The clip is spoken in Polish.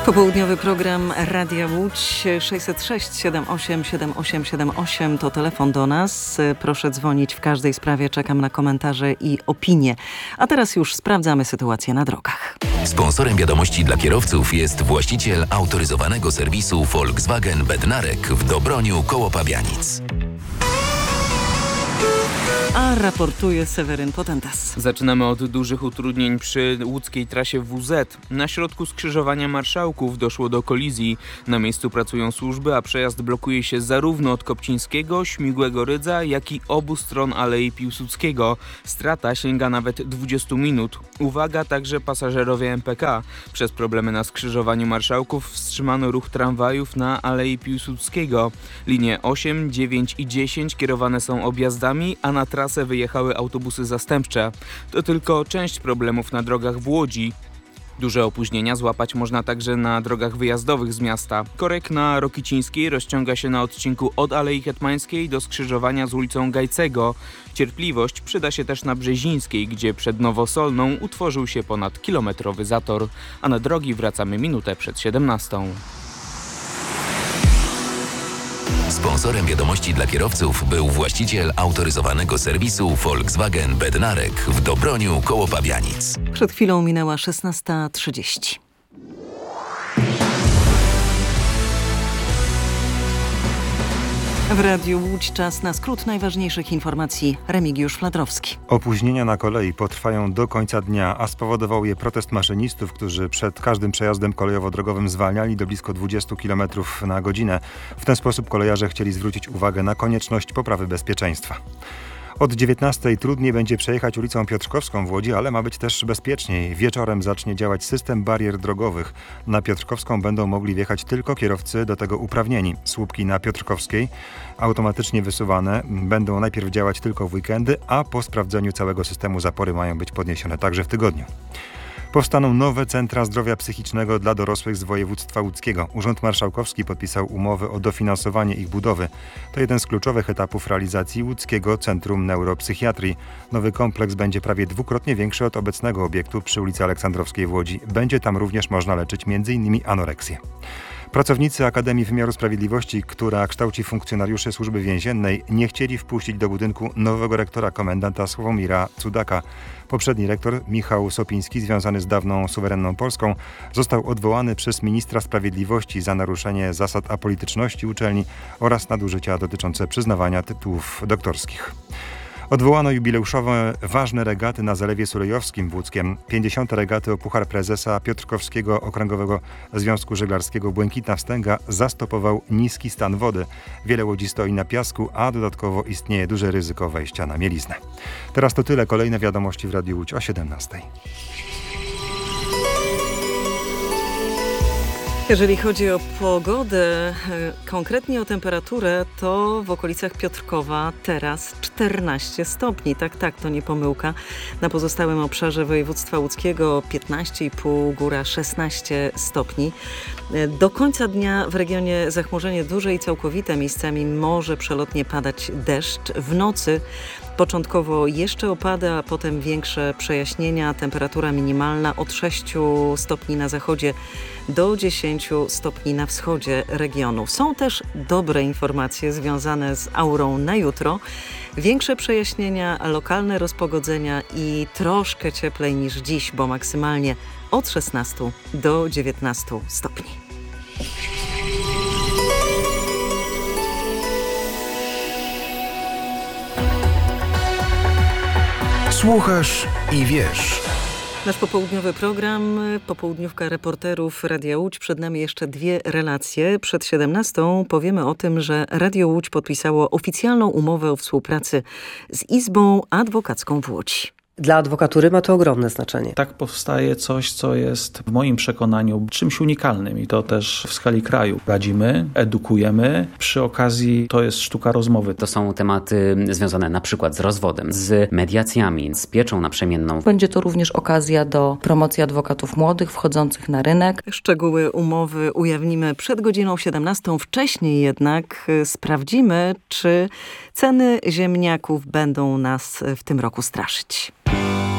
Popołudniowy program Radia Łódź 606 78 7878 to telefon do nas. Proszę dzwonić w każdej sprawie. Czekam na komentarze i opinie. A teraz już sprawdzamy sytuację na drogach. Sponsorem wiadomości dla kierowców jest właściciel autoryzowanego serwisu Volkswagen Bednarek w Dobroniu koło Pabianic. A raportuje Seweryn Potentas. Zaczynamy od dużych utrudnień przy łódzkiej trasie WZ. Na środku skrzyżowania Marszałków doszło do kolizji. Na miejscu pracują służby, a przejazd blokuje się zarówno od Kopcińskiego, Śmigłego Rydza, jak i obu stron Alei Piłsudskiego. Strata sięga nawet 20 minut. Uwaga, także pasażerowie MPK. Przez problemy na skrzyżowaniu Marszałków wstrzymano ruch tramwajów na Alei Piłsudskiego. Linie 8, 9 i 10 kierowane są objazdami, a na trasę wyjechały autobusy zastępcze. To tylko część problemów na drogach w Łodzi. Duże opóźnienia złapać można także na drogach wyjazdowych z miasta. Korek na Rokicińskiej rozciąga się na odcinku od Alei Hetmańskiej do skrzyżowania z ulicą Gajcego. Cierpliwość przyda się też na Brzezińskiej, gdzie przed Nowosolną utworzył się ponad kilometrowy zator. A na drogi wracamy minutę przed 17. Sponsorem wiadomości dla kierowców był właściciel autoryzowanego serwisu Volkswagen Bednarek w Dobroniu koło Pabianic. Przed chwilą minęła 16:30. W Radiu Łódź czas na skrót najważniejszych informacji. Remigiusz Fladrowski. Opóźnienia na kolei potrwają do końca dnia, a spowodował je protest maszynistów, którzy przed każdym przejazdem kolejowo-drogowym zwalniali do blisko 20 km na godzinę. W ten sposób kolejarze chcieli zwrócić uwagę na konieczność poprawy bezpieczeństwa. Od 19:00 trudniej będzie przejechać ulicą Piotrkowską w Łodzi, ale ma być też bezpieczniej. Wieczorem zacznie działać system barier drogowych. Na Piotrkowską będą mogli wjechać tylko kierowcy do tego uprawnieni. Słupki na Piotrkowskiej automatycznie wysuwane będą najpierw działać tylko w weekendy, a po sprawdzeniu całego systemu zapory mają być podniesione także w tygodniu. Powstaną nowe centra zdrowia psychicznego dla dorosłych z województwa łódzkiego. Urząd Marszałkowski podpisał umowę o dofinansowanie ich budowy. To jeden z kluczowych etapów realizacji Łódzkiego Centrum Neuropsychiatrii. Nowy kompleks będzie prawie dwukrotnie większy od obecnego obiektu przy ulicy Aleksandrowskiej w Łodzi. Będzie tam również można leczyć m.in. anoreksję. Pracownicy Akademii Wymiaru Sprawiedliwości, która kształci funkcjonariuszy Służby Więziennej, nie chcieli wpuścić do budynku nowego rektora komendanta Sławomira Cudaka. Poprzedni rektor Michał Sopiński, związany z dawną suwerenną Polską, został odwołany przez ministra sprawiedliwości za naruszenie zasad apolityczności uczelni oraz nadużycia dotyczące przyznawania tytułów doktorskich. Odwołano jubileuszowe ważne regaty na Zalewie Sulejowskim w Łódzkiem. 50. regaty o Puchar Prezesa Piotrkowskiego Okręgowego Związku Żeglarskiego Błękitna Wstęga zastopował niski stan wody. Wiele łodzi stoi na piasku, a dodatkowo istnieje duże ryzyko wejścia na mieliznę. Teraz to tyle. Kolejne wiadomości w Radiu Łódź o 17:00. Jeżeli chodzi o pogodę, konkretnie o temperaturę, to w okolicach Piotrkowa teraz 14 stopni. Tak, to nie pomyłka. Na pozostałym obszarze województwa łódzkiego 15,5, góra 16 stopni. Do końca dnia w regionie zachmurzenie duże i całkowite, miejscami może przelotnie padać deszcz. W nocy początkowo jeszcze opada, a potem większe przejaśnienia. Temperatura minimalna od 6 stopni na zachodzie do 10 stopni na wschodzie regionu. Są też dobre informacje związane z aurą na jutro. Większe przejaśnienia, lokalne rozpogodzenia i troszkę cieplej niż dziś, bo maksymalnie od 16 do 19 stopni. Słuchasz i wiesz. Nasz popołudniowy program, popołudniówka reporterów Radia Łódź. Przed nami jeszcze dwie relacje. Przed 17:00 powiemy o tym, że Radio Łódź podpisało oficjalną umowę o współpracy z Izbą Adwokacką w Łodzi. Dla adwokatury ma to ogromne znaczenie. Tak powstaje coś, co jest w moim przekonaniu czymś unikalnym i to też w skali kraju. Radzimy, edukujemy. Przy okazji to jest sztuka rozmowy. To są tematy związane na przykład z rozwodem, z mediacjami, z pieczą naprzemienną. Będzie to również okazja do promocji adwokatów młodych wchodzących na rynek. Szczegóły umowy ujawnimy przed godziną 17:00. Wcześniej jednak sprawdzimy, czy ceny ziemniaków będą nas w tym roku straszyć.